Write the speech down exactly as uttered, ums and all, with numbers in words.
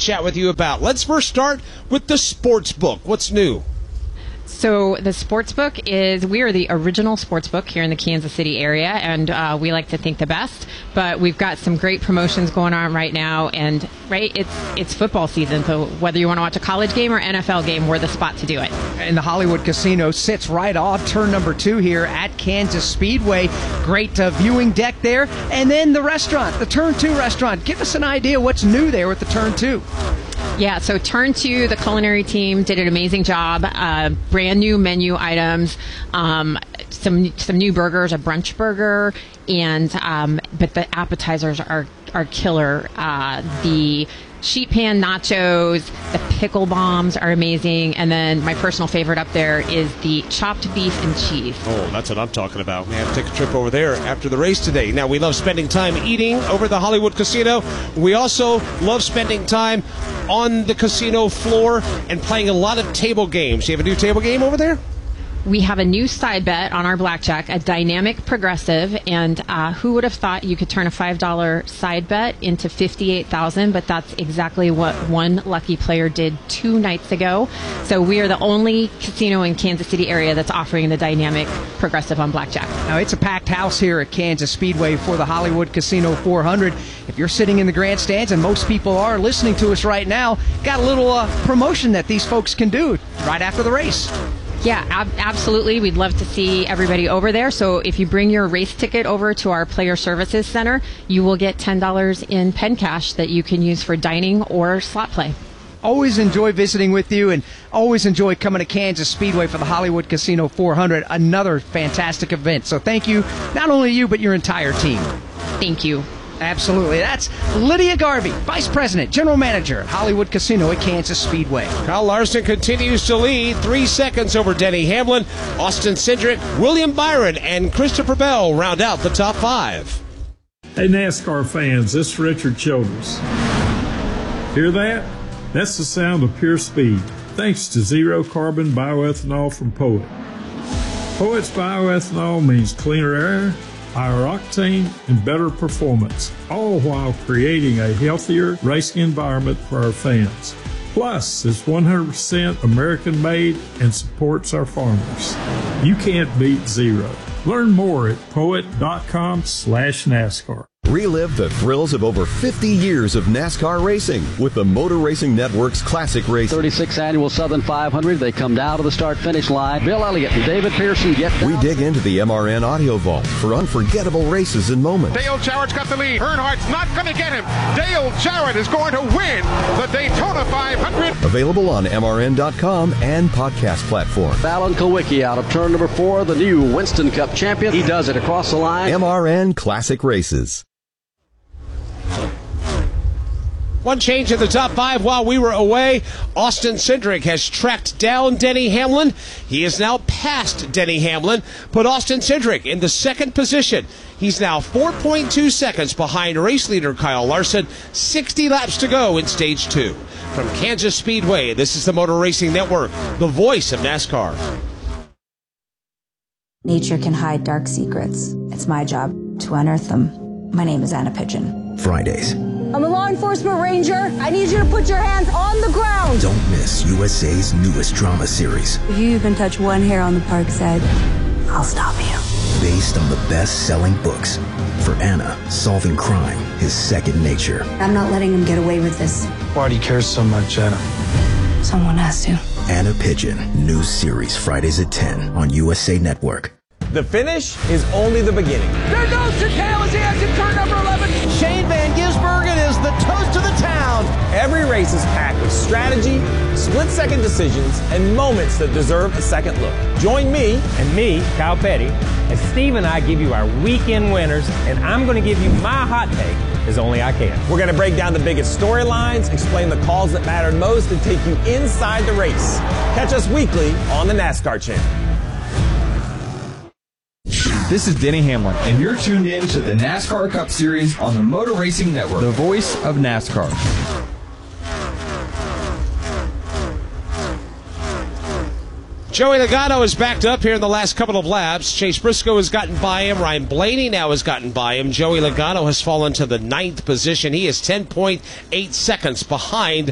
chat with you about. Let's first start with the sports book. What's new? So the Sportsbook is, we are the original Sportsbook here in the Kansas City area, and uh, we like to think the best, but we've got some great promotions going on right now, and right, it's it's football season, so whether you want to watch a college game or N F L game, we're the spot to do it. And the Hollywood Casino sits right off turn number two here at Kansas Speedway. Great uh, viewing deck there. And then the restaurant, the Turn two restaurant. Give us an idea what's new there with the Turn two. Yeah, so Turn two, the culinary team did an amazing job. Uh, brand new menu items, um, some some new burgers, a brunch burger, and um, but the appetizers are are killer. Uh, the sheet pan nachos, the pickle bombs are amazing, and then my personal favorite up there is the chopped beef and cheese. Oh, that's what I'm talking about. We have to take a trip over there after the race today. Now, we love spending time eating over at the Hollywood Casino. We also love spending time on the casino floor and playing a lot of table games. You have a new table game over there? We have a new side bet on our blackjack, a dynamic progressive, and uh, who would have thought you could turn a five dollar side bet into fifty-eight thousand dollars, but that's exactly what one lucky player did two nights ago. So we are the only casino in Kansas City area that's offering the dynamic progressive on blackjack. Now, it's a packed house here at Kansas Speedway for the Hollywood Casino four hundred. If you're sitting in the grandstands, and most people are listening to us right now, got a little uh, promotion that these folks can do right after the race. Yeah, ab- absolutely. We'd love to see everybody over there. So if you bring your race ticket over to our Player Services Center, you will get ten dollars in pen cash that you can use for dining or slot play. Always enjoy visiting with you, and always enjoy coming to Kansas Speedway for the Hollywood Casino four hundred, another fantastic event. So thank you, not only you, but your entire team. Thank you. Absolutely. That's Lydia Garvey, Vice President, General Manager at Hollywood Casino at Kansas Speedway. Kyle Larson continues to lead, three seconds over Denny Hamlin. Austin Cindric, William Byron, and Christopher Bell round out the top five. Hey NASCAR fans, this is Richard Childress. Hear that? That's the sound of pure speed, thanks to zero carbon bioethanol from Poet. Poet's bioethanol means cleaner air, higher octane, and better performance, all while creating a healthier racing environment for our fans. Plus, it's one hundred percent American-made and supports our farmers. You can't beat zero. Learn more at poet.com slash NASCAR. Relive the thrills of over fifty years of NASCAR racing with the Motor Racing Network's Classic Race. thirty-sixth Annual Southern five hundred. They come down to the start-finish line. Bill Elliott and David Pearson get down. We dig into the M R N Audio Vault for unforgettable races and moments. Dale Jarrett's got the lead. Earnhardt's not going to get him. Dale Jarrett is going to win the Daytona five hundred. Available on M R N dot com and podcast platforms. Alan Kulwicki out of turn number four, the new Winston Cup champion. He does it across the line. M R N Classic Races. One change in the top five while we were away. Austin Cindric has tracked down Denny Hamlin. He is now past Denny Hamlin, put Austin Cindric in the second position. He's now four point two seconds behind race leader Kyle Larson. sixty laps to go in stage two. From Kansas Speedway, this is the Motor Racing Network, the voice of NASCAR. Nature can hide dark secrets. It's my job to unearth them. My name is Anna Pigeon. Fridays. I'm a law enforcement ranger. I need you to put your hands on the ground. Don't miss U S A's newest drama series. If you even touch one hair on the park's head, I'll stop you. Based on the best-selling books. For Anna, solving crime is second nature. I'm not letting him get away with this. Why do you care so much, Anna? Someone has to. Anna Pigeon, new series Fridays at ten on U S A Network. The finish is only the beginning. There goes Chicale as he exits turn number eleven. Shane Van Gisbergen is the toast of the town. Every race is packed with strategy, split-second decisions, and moments that deserve a second look. Join me and me, Kyle Petty, as Steve and I give you our weekend winners, and I'm going to give you my hot take as only I can. We're going to break down the biggest storylines, explain the calls that mattered most, and take you inside the race. Catch us weekly on the NASCAR Channel. This is Denny Hamlin, and you're tuned in to the NASCAR Cup Series on the Motor Racing Network, the voice of NASCAR. Joey Logano is backed up here in the last couple of laps. Chase Briscoe has gotten by him. Ryan Blaney now has gotten by him. Joey Logano has fallen to the ninth position. He is ten point eight seconds behind